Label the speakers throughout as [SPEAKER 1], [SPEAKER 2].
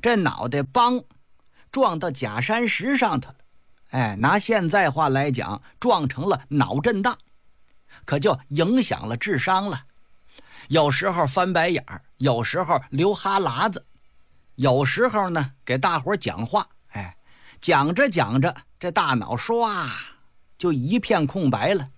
[SPEAKER 1] 这脑袋梆撞到假山石上头了，拿现在话来讲，撞成了脑震荡，可就影响了智商了。有时候翻白眼儿，有时候流哈喇子，有时候呢给大伙讲话，讲着讲着，这大脑唰就一片空白了。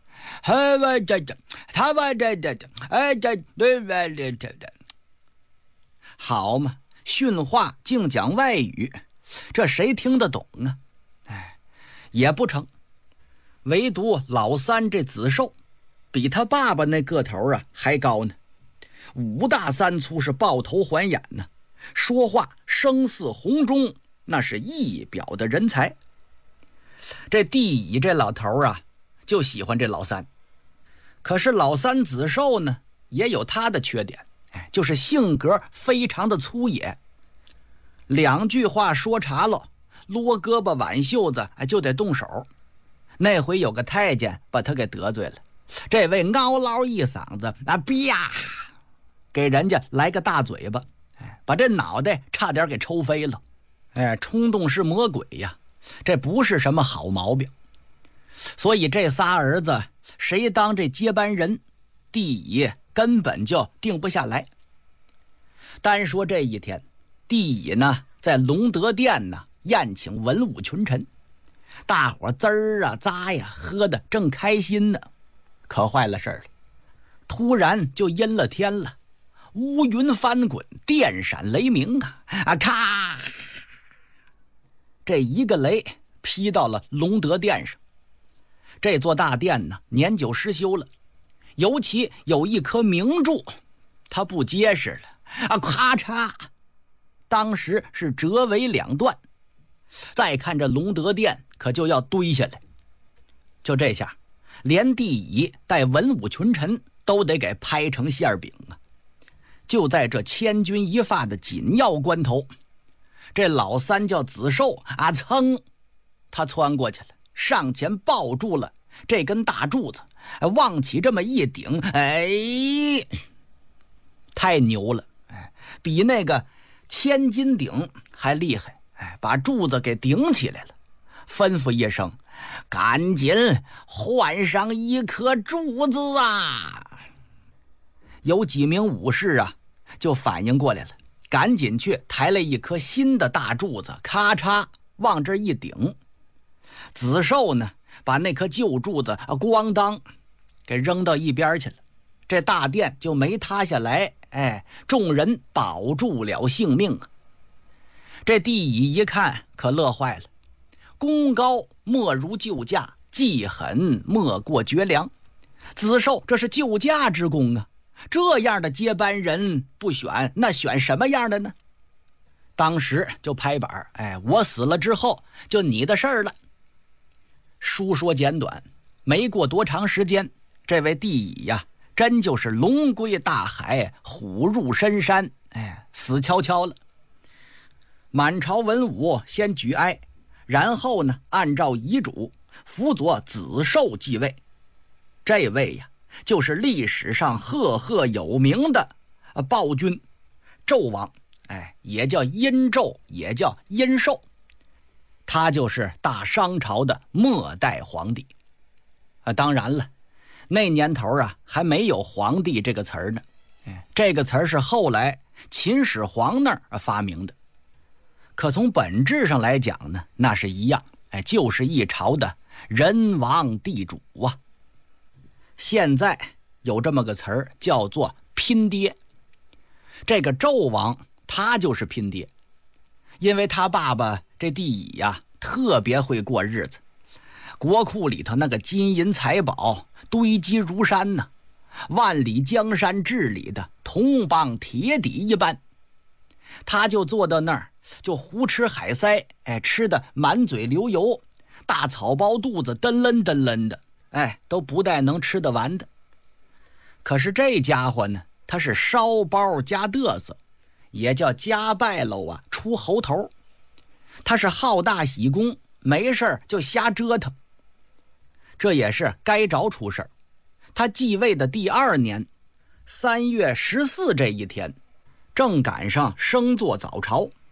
[SPEAKER 1] 好嘛，训话净讲外语，这谁听得懂啊？也不成。唯独老三这子寿，比他爸爸那个头还高呢，5大3粗，是抱头环眼呢，说话声似洪钟，那是一表的人才。这地乙这老头就喜欢这老三，可是老三子寿呢也有他的缺点，就是性格非常的粗野，2句话说茶了，撸胳膊挽袖子就得动手。那回有个太监把他给得罪了，这位嗷唠一嗓子，啪，给人家来个大嘴巴，把这脑袋差点给抽飞了。冲动是魔鬼呀，这不是什么好毛病。所以这仨儿子谁当这接班人，地乙根本就定不下来。单说这一天，地乙呢在隆德殿呢宴请文武群臣，大伙滋儿咂呀喝得正开心呢，可坏了事儿了，突然就阴了天了，乌云翻滚，电闪雷鸣咔，这一个雷劈到了隆德殿上。这座大殿呢年久失修了，尤其有一棵明柱它不结实了咔嚓，当时是折为2段。再看这隆德殿可就要堆下来，就这下连地乙带文武群臣都得给拍成馅饼啊！就在这千钧一发的紧要关头，这老三叫子寿噌，他窜过去了，上前抱住了这根大柱子，往起这么一顶，太牛了，比那个千斤顶还厉害，把柱子给顶起来了，吩咐一声，赶紧换上一颗柱子啊！有几名武士就反应过来了，赶紧去抬了一颗新的大柱子，咔嚓往这一顶。子寿呢把那颗旧柱子咣当给扔到一边去了，这大殿就没塌下来，众人保住了性命啊！这地乙一看可乐坏了，功高莫如救驾，技狠莫过绝粮。子寿这是救驾之功啊，这样的接班人不选，那选什么样的呢？当时就拍板，我死了之后就你的事儿了。书说简短，没过多长时间，这位地乙真就是龙归大海，虎入深山，死翘翘了。满朝文武先举哀，然后呢按照遗嘱辅佐子寿继位。这位就是历史上赫赫有名的暴君纣王，也叫殷纣，也叫殷寿，他就是大商朝的末代皇帝。当然了，那年头还没有皇帝这个词儿呢，这个词儿是后来秦始皇那儿发明的。可从本质上来讲呢，那是一样，就是一朝的人王地主啊。现在有这么个词儿叫做拼爹，这个纣王他就是拼爹，因为他爸爸这地乙特别会过日子，国库里头那个金银财宝堆积如山呢，万里江山治理的铜棒铁底一般。他就坐到那儿就胡吃海塞，吃的满嘴流油，大草包肚子噔楞噔楞的，都不带能吃得完的。可是这家伙呢，他是烧包加嘚瑟，也叫家败喽出猴头。他是好大喜功，没事就瞎折腾，这也是该着出事儿。他继位的第2年3月14这一天，正赶上升坐早朝，